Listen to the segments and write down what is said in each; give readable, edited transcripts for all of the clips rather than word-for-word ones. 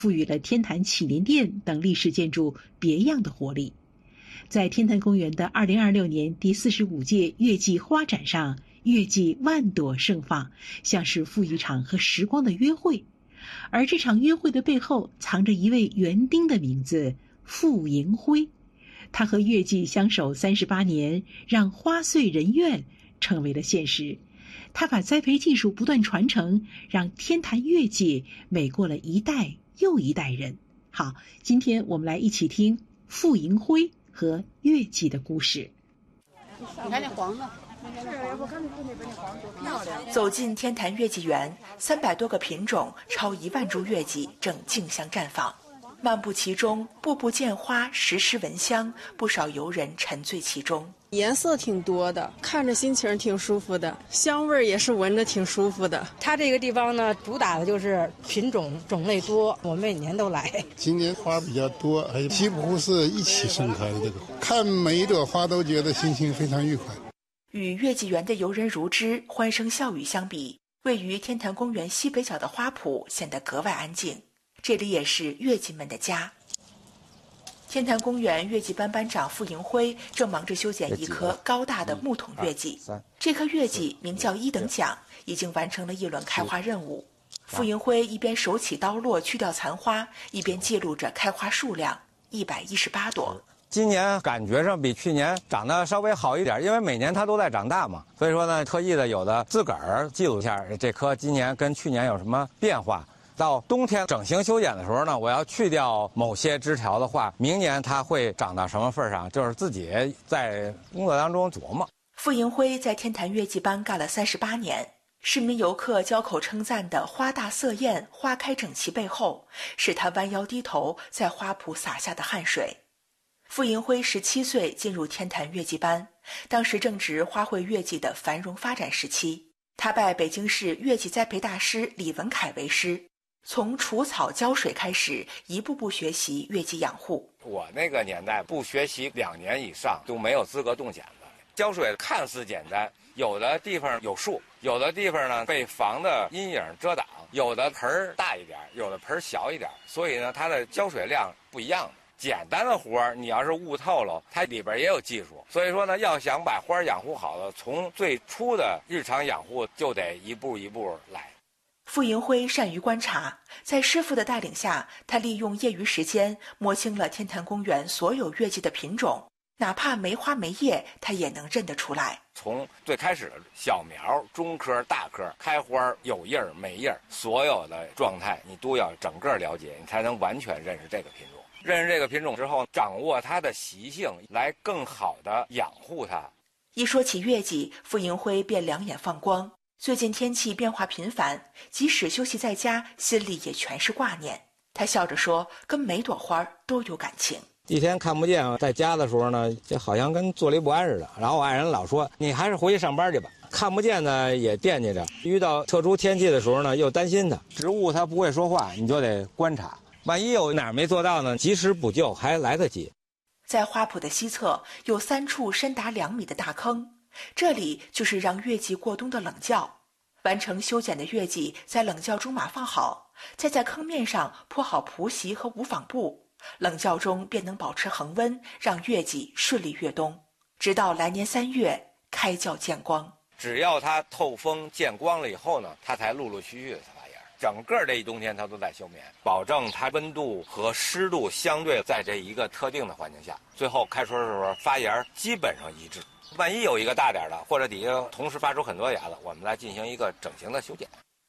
赋予了天坛祈年殿等历史建筑别样的活力。在天坛公园的2026年第45届月季花展上，月季万朵盛放，像是赴一场和时光的约会。而这场约会的背后，藏着一位园丁的名字——傅迎辉。他和月季相守38年，让花穗人苑成为了现实。他把栽培技术不断传承，让天坛月季美过了一代又一代人。好，今天我们来一起听傅迎辉和月季的故事。 你看那黄的， 走进天坛月季园，300多个品种，超1万株月季正竞相绽放。漫步其中，步步见花，时时闻香，不少游人沉醉其中。 颜色挺多的，看着心情挺舒服的，香味也是闻着挺舒服的。 它这个地方呢，主打的就是品种种类多，我们每年都来。 今年花比较多，还有几乎是一起盛开的这个，看每一朵花都觉得心情非常愉快。 与月季园的游人如织、欢声笑语相比，位于天坛公园西北角的花圃显得格外安静。这里也是月季们的家。天坛公园月季班班长傅迎辉正忙着修剪一棵高大的木桶月季。这棵月季名叫1等奖，已经完成了1轮开花任务。傅迎辉一边手起刀落去掉残花，一边记录着开花数量118朵。 今年感觉上比去年长得稍微好一点，因为每年它都在长大嘛，所以说呢，特意的有的自个儿记录一下这棵今年跟去年有什么变化。到冬天整形修剪的时候呢，我要去掉某些枝条的话，明年它会长到什么份上，就是自己在工作当中琢磨。 傅迎辉在天坛月季班干了38年，市民游客交口称赞的花大色艳、花开整齐背后，是他弯腰低头在花圃洒下的汗水。傅迎辉17岁进入天坛月季班，当时正值花卉月季的繁荣发展时期。他拜北京市月季栽培大师李文凯为师，从除草浇水开始，一步步学习月季养护。 我那个年代不学习2年以上都没有资格动剪子。浇水看似简单，有的地方有树，有的地方呢被房的阴影遮挡，有的盆儿大一点，有的盆儿小一点，所以呢它的浇水量不一样。简单的活儿，你要是悟透了，它里边也有技术。所以说呢，要想把花养护好了，从最初的日常养护就得一步一步来。 傅迎辉善于观察，在师傅的带领下，他利用业余时间摸清了天坛公园所有月季的品种，哪怕没花没叶，他也能认得出来。 从最开始的小苗、中颗、大颗，开花有叶儿没叶儿，所有的状态你都要整个了解，你才能完全认识这个品种。认识这个品种之后，掌握它的习性，来更好的养护它。 一说起月季，傅迎辉便两眼放光。最近天气变化频繁，即使休息在家，心里也全是挂念。他笑着说，跟每朵花都有感情。 一天看不见，在家的时候呢，就好像跟坐立不安似的。然后我爱人老说，你还是回去上班去吧。看不见呢也惦记着，遇到特殊天气的时候呢，又担心它。植物它不会说话，你就得观察。万一有哪儿没做到呢，及时补救还来得及。 在花圃的西侧有3处深达2米的大坑，这里就是让月季过冬的冷窖。完成修剪的月季在冷窖中码放好，再在坑面上铺好蒲席和无纺布，冷窖中便能保持恒温，让月季顺利越冬，直到来年3月开窖见光。 只要它透风见光了以后呢，它才陆陆续续的发芽。整个这一冬天它都在休眠，保证它温度和湿度相对在这一个特定的环境下，最后开春的时候发芽基本上一致。万一有一个大点的，或者底下同时发出很多芽子，我们来进行一个整形的修剪。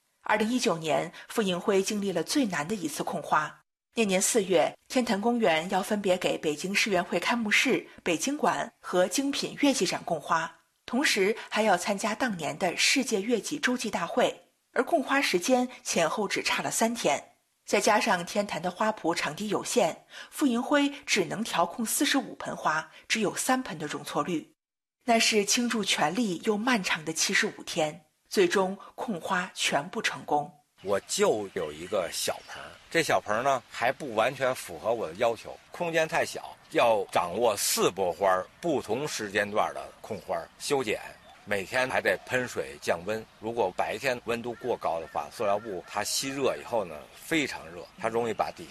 2019年，傅迎辉经历了最难的一次控花。那年4月，天坛公园要分别给北京世园会开幕式、北京馆和精品月季展供花，同时还要参加当年的世界月季洲际大会，而供花时间前后只差了3天。再加上天坛的花圃场地有限，傅迎辉只能调控45盆花，只有3盆的容错率。那是倾注全力又漫长的75天，最终控花全部成功。 我就有一个小盆，这小盆呢还不完全符合我的要求，空间太小，要掌握4波花不同时间段的控花修剪， 每天还得喷水降温。如果白天温度过高的话，塑料布它吸热以后呢，非常热，它容易把底